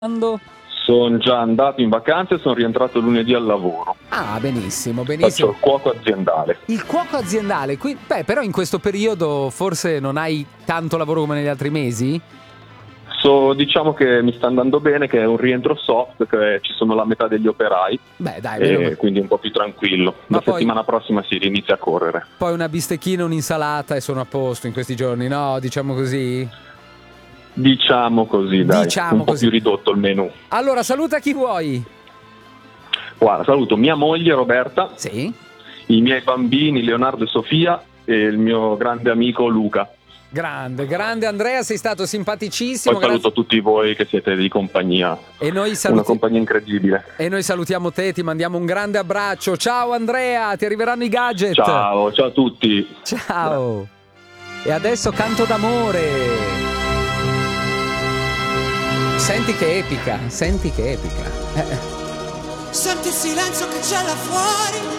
Quando? Sono già andato in vacanza e sono rientrato lunedì al lavoro. Ah, benissimo, Faccio benissimo. il cuoco aziendale. Il cuoco aziendale, però in questo periodo forse non hai tanto lavoro come negli altri mesi? Diciamo che mi sta andando bene, che è un rientro soft, che ci sono la metà degli operai. Beh, dai, E quindi un po' più tranquillo. Ma La poi- settimana prossima si inizia a correre. Poi una bistecchina, un'insalata e sono a posto in questi giorni, no? Diciamo così? Diciamo così, dai. Diciamo un po' così. più ridotto il menù. Allora, saluta chi vuoi. Guarda, saluto mia moglie Roberta, Sì? i miei bambini Leonardo e Sofia e il mio grande amico Luca. Grande, grande Andrea, sei stato simpaticissimo. Poi saluto tutti voi che siete di compagnia. E noi Una compagnia incredibile. E noi salutiamo te, ti mandiamo un grande abbraccio. Ciao Andrea, ti arriveranno i gadget. Ciao a tutti. Ciao. E adesso canto d'amore. Senti che epica, senti che epica. Senti il silenzio che c'è là fuori.